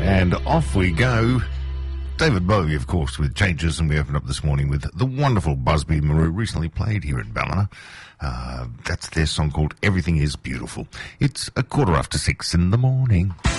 And off we go. David Bowie, of course, with Changes, and we opened up this morning with the wonderful Busby Marou, recently played here in Ballina. That's their song called Everything Is Beautiful. It's 6:15 in the morning.